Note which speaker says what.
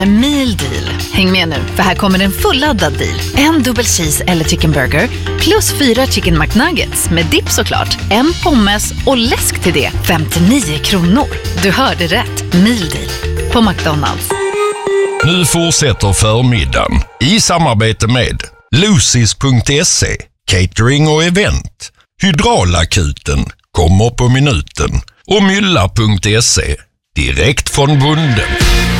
Speaker 1: En meal deal. Häng med nu, för här kommer en fulladdad deal. En dubbel cheese eller chicken burger plus 4 chicken McNuggets med dipp såklart. En pommes och läsk till det. 59 kronor. Du hörde rätt. Meal deal. På McDonald's.
Speaker 2: Nu fortsätter förmiddagen i samarbete med Lucis.se, catering och event. Hydraulakuten kommer på minuten. Och Mylla.se, direkt från bunden.